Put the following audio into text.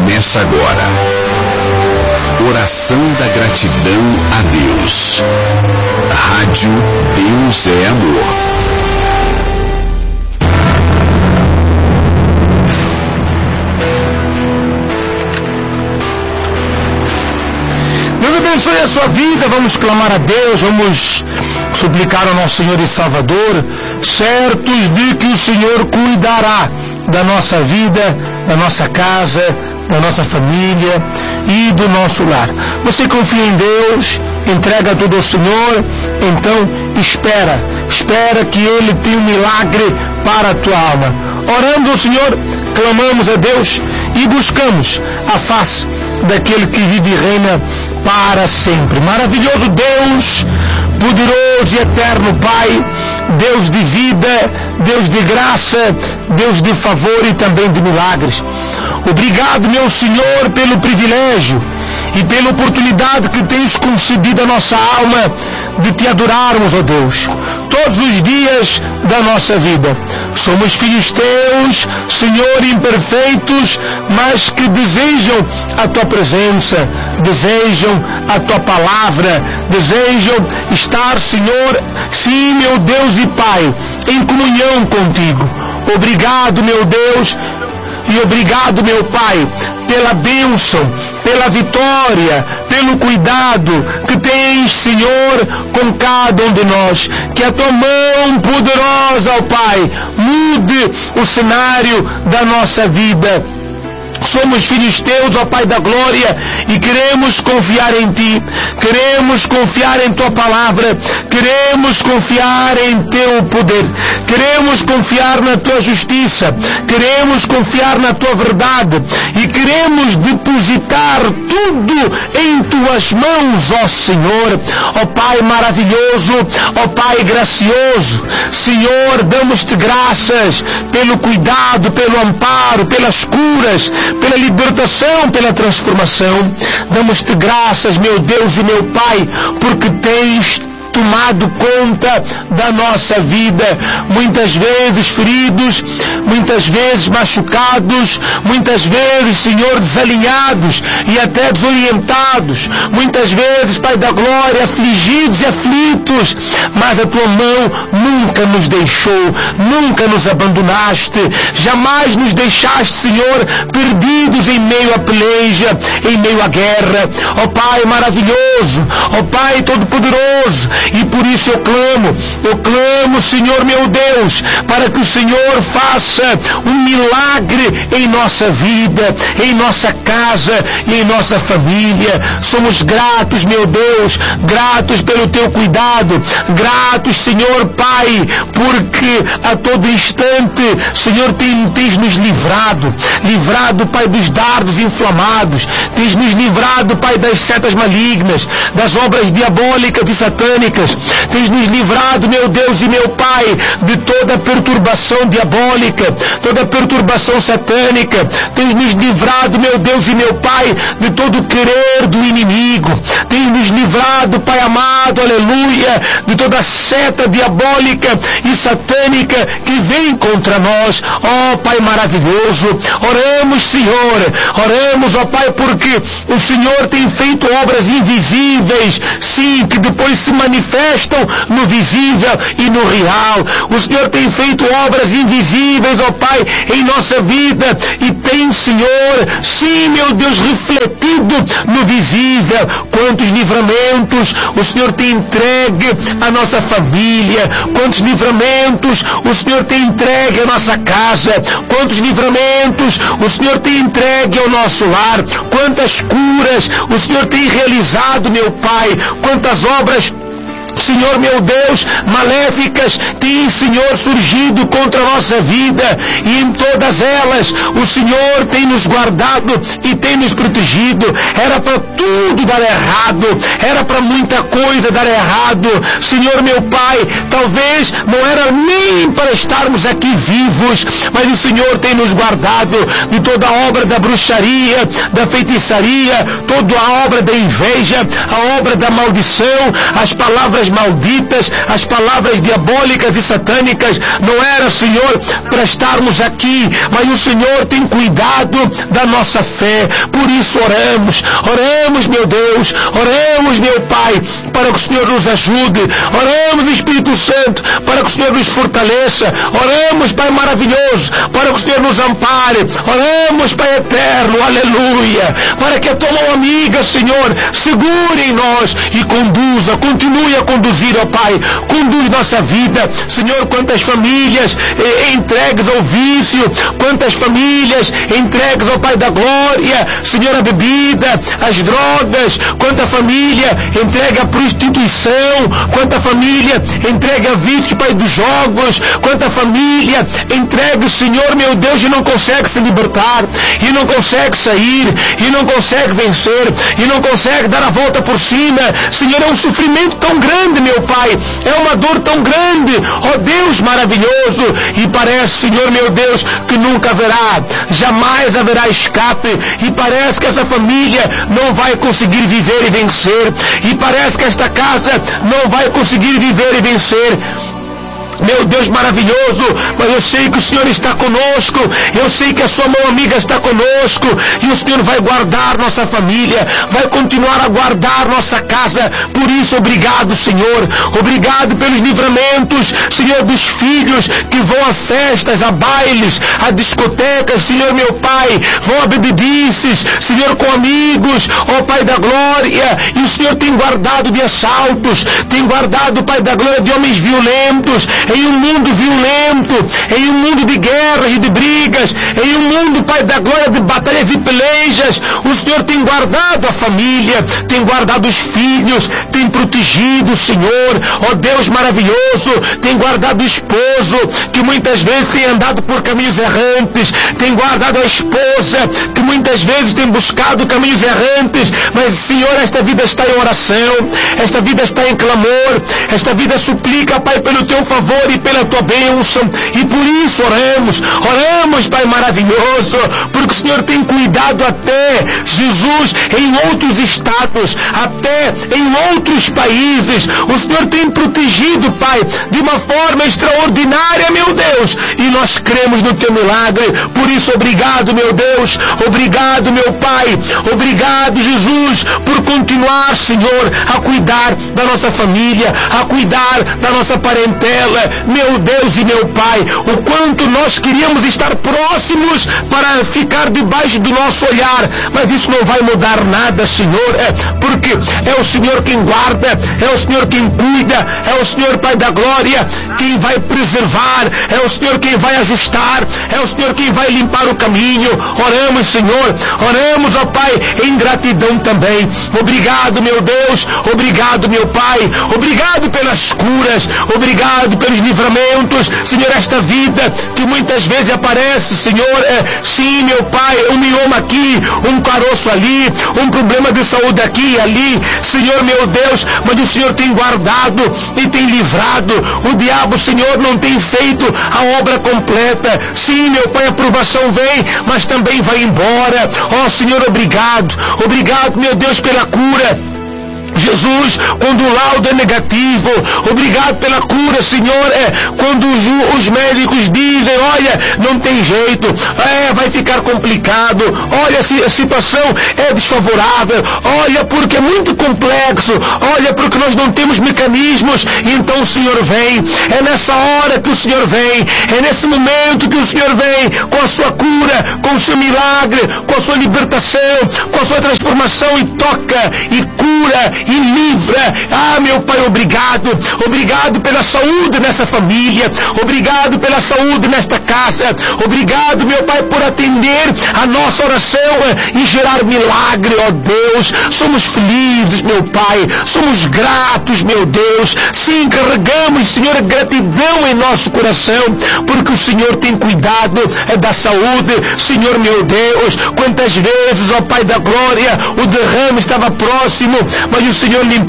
Começa agora. Oração da gratidão a Deus. Rádio Deus é Amor. Deus abençoe a sua vida. Vamos clamar a Deus, vamos suplicar ao nosso Senhor e Salvador, certos de que o Senhor cuidará da nossa vida, da nossa casa, da nossa família e do nosso lar. Você confia em Deus, entrega tudo ao Senhor, então espera que Ele tenha um milagre para a tua alma. Orando ao Senhor, clamamos a Deus e buscamos a face daquele que vive e reina para sempre. Maravilhoso Deus, poderoso e eterno Pai, Deus de vida, Deus de graça, Deus de favor e também de milagres. Obrigado, meu Senhor, pelo privilégio e pela oportunidade que tens concedido à nossa alma de te adorarmos, ó Deus, todos os dias da nossa vida. Somos filhos teus, Senhor, imperfeitos, mas que desejam a tua presença, desejam a tua palavra, desejam estar, Senhor, sim, meu Deus e Pai, em comunhão contigo. Obrigado, meu Deus, e obrigado, meu Pai, pela bênção, pela vitória, pelo cuidado que tens, Senhor, com cada um de nós. Que a tua mão poderosa, ó Pai, mude o cenário da nossa vida. Somos filhos teus, ó Pai da glória, e queremos confiar em Ti, queremos confiar em Tua palavra, queremos confiar em Teu poder, queremos confiar na Tua justiça, queremos confiar na Tua verdade e queremos depositar tudo em Tuas mãos, ó Senhor, ó Pai maravilhoso, ó Pai gracioso. Senhor, damos-te graças pelo cuidado, pelo amparo, pelas curas, pela libertação, pela transformação. Damos-te graças, meu Deus e meu Pai, porque tens tomado conta da nossa vida, muitas vezes feridos, muitas vezes machucados, muitas vezes, Senhor, desalinhados e até desorientados, muitas vezes, Pai da glória, afligidos e aflitos, mas a tua mão nunca nos deixou, nunca nos abandonaste, jamais nos deixaste, Senhor, perdidos em meio à peleja, em meio à guerra. Ó Pai maravilhoso, ó Pai todo-poderoso, e por isso eu clamo, Senhor meu Deus, para que o Senhor faça um milagre em nossa vida, em nossa casa e em nossa família. Somos gratos, meu Deus, gratos pelo teu cuidado, gratos, Senhor Pai, porque a todo instante, Senhor, tens nos livrado, Pai, dos dardos inflamados, tens nos livrado, Pai, das setas malignas, das obras diabólicas e satânicas, tens nos livrado, meu Deus e meu Pai, de toda perturbação diabólica, toda perturbação satânica, tens nos livrado, meu Deus e meu Pai, de todo o querer do inimigo, tens nos livrado, Pai amado, aleluia, de toda seta diabólica e satânica que vem contra nós. Ó Pai maravilhoso, oramos, Senhor, oramos, ó Pai, porque o Senhor tem feito obras invisíveis, sim, que depois se manifestam no visível e no real. O Senhor tem feito obras invisíveis, ó Pai, em nossa vida e tem, Senhor, sim, meu Deus, refletido no visível. Quantos livramentos o Senhor tem entregue à nossa família, quantos livramentos o Senhor tem entregue à nossa casa, quantos livramentos o Senhor tem entregue ao nosso lar, quantas curas o Senhor tem realizado, meu Pai, quantas obras, Senhor meu Deus, maléficas têm, Senhor, surgido contra a nossa vida, e em todas elas o Senhor tem nos guardado e tem nos protegido. Era para tudo dar errado, era para muita coisa dar errado, Senhor meu Pai, talvez não era nem para estarmos aqui vivos, mas o Senhor tem nos guardado de toda a obra da bruxaria, da feitiçaria, toda a obra da inveja, a obra da maldição, as palavras palavras malditas, as palavras diabólicas e satânicas, não era, Senhor, para estarmos aqui, mas o Senhor tem cuidado da nossa fé. Por isso oramos, meu Deus, oramos, meu Pai, para que o Senhor nos ajude, oramos, Espírito Santo, para que o Senhor nos fortaleça, oramos, Pai maravilhoso, para que o Senhor nos ampare, oramos, Pai eterno, aleluia, para que a tua mão amiga, Senhor, segure em nós e continue a conduzir, ó Pai, conduz nossa vida, Senhor. Quantas famílias entregues ao vício, quantas famílias entregues ao Pai da glória, Senhor, a bebida, as drogas, quanta família entrega a prostituição, quanta família entrega a vício, Pai, dos jogos, quanta família entrega, Senhor, meu Deus, e não consegue se libertar, e não consegue sair, e não consegue vencer, e não consegue dar a volta por cima. Senhor, é um sofrimento tão grande, meu Pai, é uma dor tão grande, ó Deus maravilhoso, e parece, Senhor, meu Deus, que nunca haverá, jamais haverá escape, e parece que essa família não vai conseguir viver e vencer, e parece que esta casa não vai conseguir viver e vencer. Meu Deus maravilhoso, mas eu sei que o Senhor está conosco, eu sei que a sua mão amiga está conosco, e o Senhor vai guardar nossa família, vai continuar a guardar nossa casa. Por isso, obrigado, Senhor, obrigado pelos livramentos, Senhor, dos filhos que vão a festas, a bailes, a discotecas, Senhor, meu Pai, vão a bebedices, Senhor, com amigos, ó Pai da glória, e o Senhor tem guardado de assaltos, tem guardado, Pai da glória, de homens violentos, em um mundo violento, em um mundo de guerras e de brigas, em um mundo, Pai da glória, de batalhas e pelejas. O Senhor tem guardado a família, tem guardado os filhos, tem protegido o Senhor, ó Deus maravilhoso, tem guardado o esposo, que muitas vezes tem andado por caminhos errantes, tem guardado a esposa, que muitas vezes tem buscado caminhos errantes, mas, Senhor, esta vida está em oração, esta vida está em clamor, esta vida suplica, Pai, pelo teu favor e pela tua bênção, e por isso oramos, Pai maravilhoso, porque o Senhor tem cuidado até, Jesus, em outros estados, até em outros países, o Senhor tem protegido, Pai, de uma forma extraordinária, meu Deus, e nós cremos no teu milagre. Por isso, obrigado, meu Deus, obrigado, meu Pai, obrigado, Jesus, por continuar, Senhor, a cuidar da nossa família, a cuidar da nossa parentela. Meu Deus e meu Pai, o quanto nós queríamos estar próximos para ficar debaixo do nosso olhar, mas isso não vai mudar nada, Senhor, porque é o Senhor quem guarda, é o Senhor quem cuida, é o Senhor, Pai da glória, quem vai preservar, é o Senhor quem vai ajustar, é o Senhor quem vai limpar o caminho. Oramos, Senhor, oramos, ó Pai, em gratidão também. Obrigado, meu Deus, obrigado, meu Pai, obrigado pelas curas, obrigado pelos livramentos, Senhor, esta vida que muitas vezes aparece, Senhor, sim, meu Pai, um mioma aqui, um caroço ali, um problema de saúde aqui e ali, Senhor, meu Deus, mas o Senhor tem guardado e tem livrado. O diabo, Senhor, não tem feito a obra completa. Sim, meu Pai, a provação vem, mas também vai embora. Ó Senhor, obrigado, meu Deus, pela cura. Jesus, quando o laudo é negativo, obrigado pela cura, Senhor, quando os médicos dizem, olha, não tem jeito, vai ficar complicado, olha, a situação é desfavorável, olha, porque é muito complexo, olha, porque nós não temos mecanismos, então o Senhor vem, é nessa hora que o Senhor vem, é nesse momento que o Senhor vem, com a sua cura, com o seu milagre, com a sua libertação, com a sua transformação, e toca, e cura, e livra. Meu Pai, obrigado pela saúde nessa família, obrigado pela saúde nesta casa, obrigado, meu Pai, por atender a nossa oração e gerar milagre, ó Deus. Somos felizes, meu Pai, somos gratos, meu Deus, sim, carregamos, Senhor, gratidão em nosso coração, porque o Senhor tem cuidado da saúde, Senhor, meu Deus. Quantas vezes, ó Pai da glória, o derrame estava próximo, mas o Senhor limpou